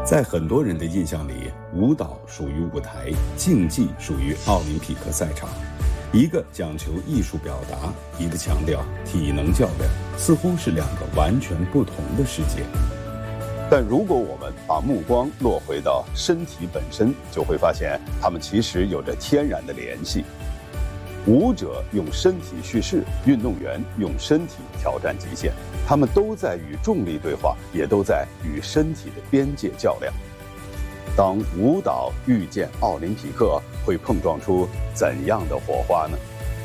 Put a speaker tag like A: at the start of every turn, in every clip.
A: 在很多人的印象里，舞蹈属于舞台，竞技属于奥林匹克赛场。一个讲求艺术表达，一个强调体能较量，似乎是两个完全不同的世界。
B: 但如果我们把目光落回到身体本身，就会发现它们其实有着天然的联系。舞者用身体叙事，运动员用身体挑战极限，他们都在与重力对话，也都在与身体的边界较量。当舞蹈遇见奥林匹克，会碰撞出怎样的火花呢？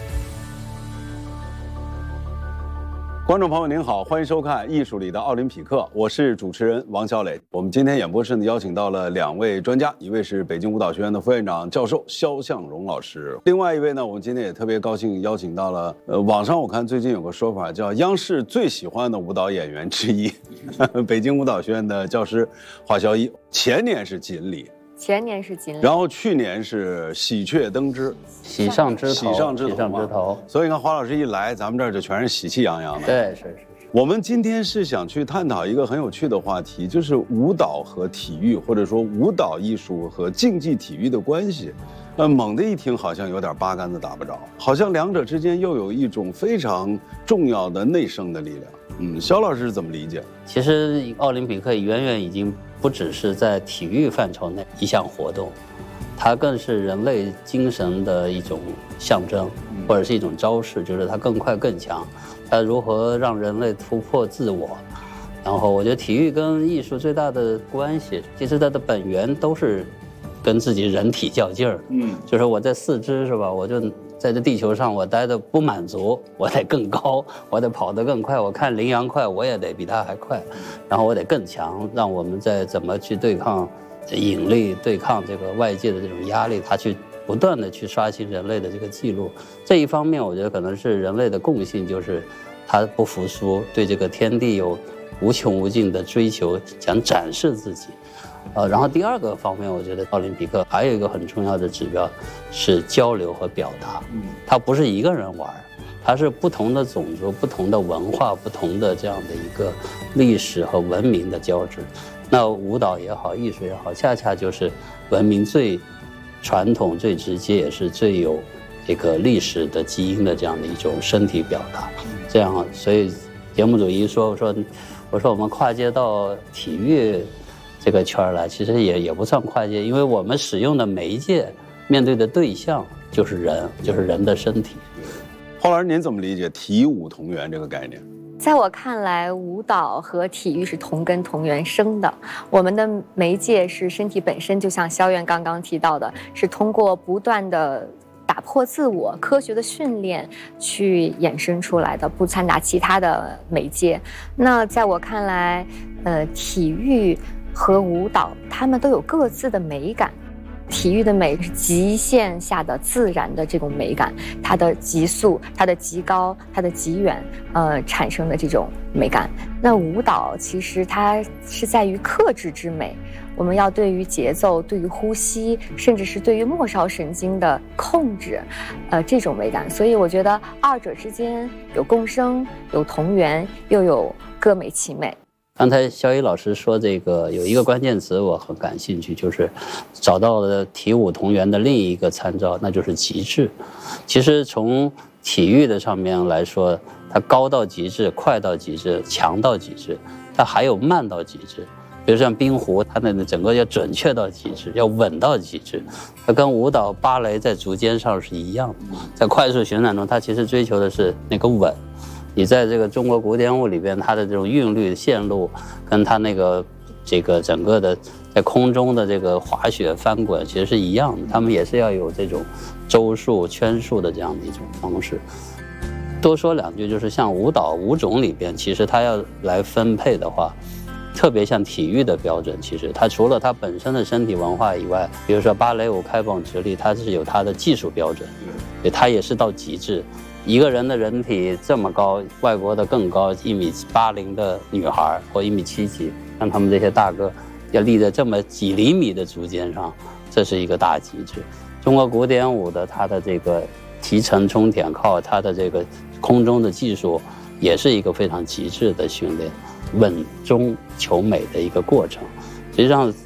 B: 观众朋友您好，欢迎收看《艺术里的奥林匹克》，我是主持人王小磊。我们今天演播室呢邀请到了两位专家，一位是北京舞蹈学院的副院长教授肖向荣老师，另外一位呢，我们今天也特别高兴邀请到了网上我看最近有个说法叫央视最喜欢的舞蹈演员之一，北京舞蹈学院的教师华小一，前年是锦鲤。然后去年是喜鹊登枝，
C: 喜上枝头。
B: 所以你看华老师一来，咱们这儿就全是喜气洋洋的。
C: 对，是。
B: 我们今天是想去探讨一个很有趣的话题，就是舞蹈和体育，或者说舞蹈艺术和竞技体育的关系。猛地一听好像有点八竿子打不着，好像两者之间又有一种非常重要的内生的力量。肖老师怎么理解？
C: 其实奥林匹克远远已经不只是在体育范畴内一项活动，它更是人类精神的一种象征，或者是一种招式，就是它更快更强，它如何让人类突破自我。然后我觉得体育跟艺术最大的关系，其实它的本源都是跟自己人体较劲儿。就是我在四肢是吧，我就在这地球上我待的不满足，我得更高，我得跑得更快，我看羚羊快，我也得比他还快，然后我得更强，让我们再怎么去对抗引力，对抗这个外界的这种压力，他去不断的去刷新人类的这个记录。这一方面我觉得可能是人类的共性，就是他不服输，对这个天地有无穷无尽的追求，想展示自己。然后第二个方面，我觉得奥林匹克还有一个很重要的指标是交流和表达。它不是一个人玩，它是不同的种族、不同的文化、不同的这样的一个历史和文明的交织。那舞蹈也好，艺术也好，恰恰就是文明最传统、最直接，也是最有这个历史的基因的这样的一种身体表达。这样，所以节目组一说，我说我们跨界到体育这个圈来，其实也不算跨界，因为我们使用的媒介、面对的对象就是人的身体。
B: 华老师，您怎么理解体舞同源这个概念？
D: 在我看来，舞蹈和体育是同根同源生的。我们的媒介是身体本身，就像肖院刚刚提到的，是通过不断的打破自我、科学的训练去衍生出来的，不掺杂其他的媒介。那在我看来，体育和舞蹈，它们都有各自的美感。体育的美是极限下的自然的这种美感，它的极速、它的极高、它的极远，产生的这种美感。那舞蹈其实它是在于克制之美，我们要对于节奏、对于呼吸，甚至是对于末梢神经的控制，这种美感。所以我觉得二者之间有共生，有同源，又有各美其美。
C: 刚才肖一老师说这个有一个关键词我很感兴趣，就是找到了体舞同源的另一个参照，那就是极致。其实从体育的上面来说，它高到极致、快到极致、强到极致，它还有慢到极致。比如像冰壶，它的整个要准确到极致，要稳到极致。它跟舞蹈、芭蕾在足尖上是一样的，在快速旋转中，它其实追求的是那个稳。你在这个中国古典舞里边，它的这种韵律线路，跟它那个这个整个的在空中的这个滑雪翻滚其实是一样的，他们也是要有这种周数、圈数的这样的一种方式。多说两句，就是像舞蹈舞种里边，其实它要来分配的话，特别像体育的标准，其实它除了它本身的身体文化以外，比如说芭蕾舞开蹦直立，它是有它的技术标准，它也是到极致。一个人的人体这么高，外国的更高，1.80米的女孩或1.7米几，像他们这些大哥要立在这么几厘米的竹尖上，这是一个大极致。中国古典舞的它的这个提沉冲舔靠，它的这个空中的技术也是一个非常极致的训练，稳中求美的一个过程。实际上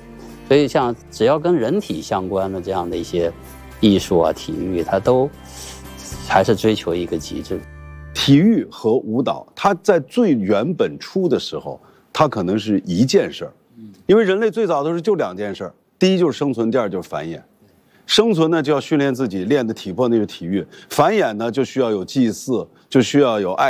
C: 所以像只要跟人体相关的这样的一些艺术啊、体育，它都还是追求一个极致。
B: 体育和舞蹈，它在最原本初的时候，它可能是一件事儿，因为人类最早的时候就2件事儿，第一就是生存，第二就是繁衍。生存呢就要训练自己，练的体魄那是体育；繁衍呢就需要有祭祀，就需要有爱。